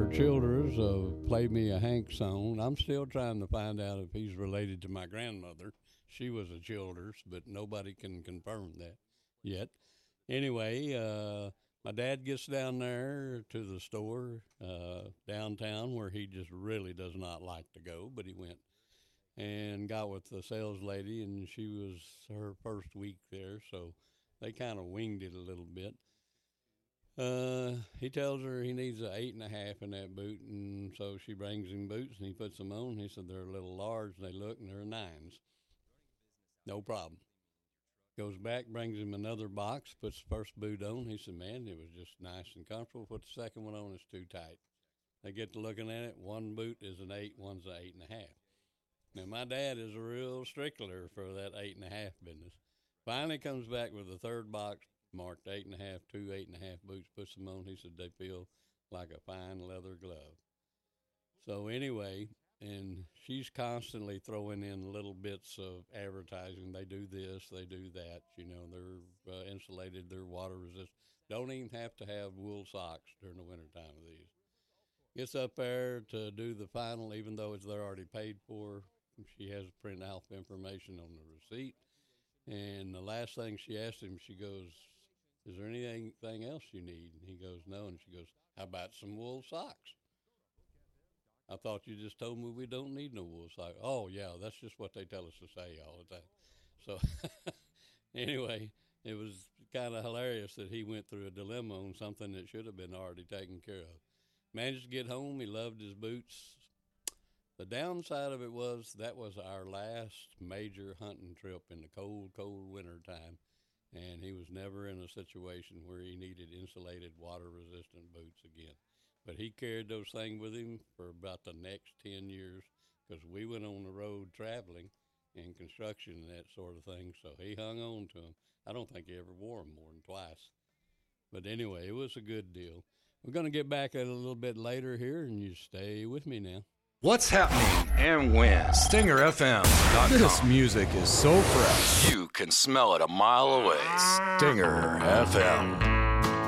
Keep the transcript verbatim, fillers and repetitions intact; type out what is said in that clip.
Robert Childers of Play Me a Hank song. I'm still trying to find out if he's related to my grandmother. She was a Childers, but nobody can confirm that yet. Anyway, uh, my dad gets down there to the store uh, downtown where he just really does not like to go, but he went and got with the sales lady, and she was her first week there, so they kind of winged it a little bit. Uh, he tells her he needs an eight and a half in that boot, and so she brings him boots, and he puts them on. He said they're a little large. They look, and they're nines. No problem. Goes back, brings him another box, puts the first boot on. He said, man, it was just nice and comfortable. Put the second one on, it's too tight. They get to looking at it. One boot is an eight, one's an eight and a half. Now, my dad is a real stickler for that eight and a half business. Finally comes back with the third box, marked eight and a half, two eight and a half boots, puts them on. He said they feel like a fine leather glove. So anyway, and she's constantly throwing in little bits of advertising. They do this, they do that. You know, they're uh, insulated, they're water resistant. Don't even have to have wool socks during the wintertime of these. Gets up there to do the final, even though it's they're already paid for. She has to print out information on the receipt. And the last thing she asked him, she goes, is there anything else you need? And he goes, no. And she goes, how about some wool socks? I thought you just told me we don't need no wool socks. Oh, yeah, that's just what they tell us to say all the time. So anyway, it was kind of hilarious that he went through a dilemma on something that should have been already taken care of. Managed to get home. He loved his boots. The downside of it was that was our last major hunting trip in the cold, cold winter time. And he was never in a situation where he needed insulated, water-resistant boots again. But he carried those things with him for about the next ten years because we went on the road traveling and construction and that sort of thing. So he hung on to them. I don't think he ever wore them more than twice. But anyway, it was a good deal. We're going to get back at it a little bit later here, and you stay with me now. What's happening and when? Stinger F M dot com. This music is so fresh. You can smell it a mile away. Stinger F M.